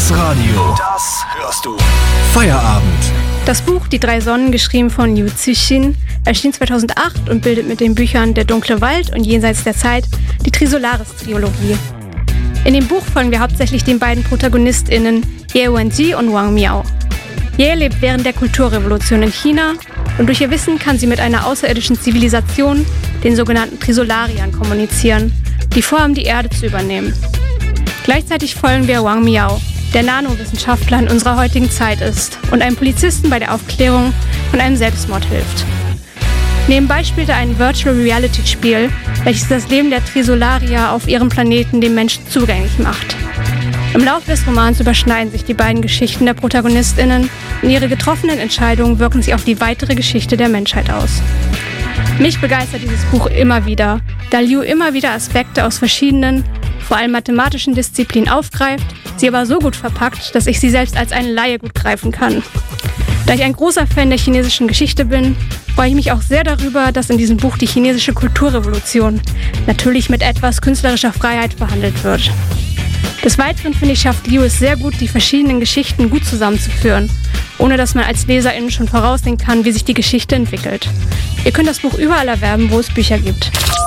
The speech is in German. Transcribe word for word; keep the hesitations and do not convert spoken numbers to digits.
Das Radio. Das hörst du. Feierabend. Das Buch Die drei Sonnen, geschrieben von Liu Cixin, erschien zweitausendacht und bildet mit den Büchern Der dunkle Wald und Jenseits der Zeit die Trisolaris-Trilogie. In dem Buch folgen wir hauptsächlich den beiden ProtagonistInnen Ye Wenji und Wang Miao. Ye lebt während der Kulturrevolution in China und durch ihr Wissen kann sie mit einer außerirdischen Zivilisation, den sogenannten Trisolariern, kommunizieren, die vorhaben, die Erde zu übernehmen. Gleichzeitig folgen wir Wang Miao, der Nanowissenschaftler in unserer heutigen Zeit ist und einem Polizisten bei der Aufklärung von einem Selbstmord hilft. Nebenbei spielt er ein Virtual Reality Spiel, welches das Leben der Trisolarier auf ihrem Planeten dem Menschen zugänglich macht. Im Laufe des Romans überschneiden sich die beiden Geschichten der ProtagonistInnen und ihre getroffenen Entscheidungen wirken sich auf die weitere Geschichte der Menschheit aus. Mich begeistert dieses Buch immer wieder, da Liu immer wieder Aspekte aus verschiedenen, vor allem mathematischen Disziplinen aufgreift, sie aber so gut verpackt, dass ich sie selbst als eine Laie gut greifen kann. Da ich ein großer Fan der chinesischen Geschichte bin, freue ich mich auch sehr darüber, dass in diesem Buch die chinesische Kulturrevolution natürlich mit etwas künstlerischer Freiheit behandelt wird. Des Weiteren finde ich, schafft Liu es sehr gut, die verschiedenen Geschichten gut zusammenzuführen, ohne dass man als LeserInnen schon voraussehen kann, wie sich die Geschichte entwickelt. Ihr könnt das Buch überall erwerben, wo es Bücher gibt.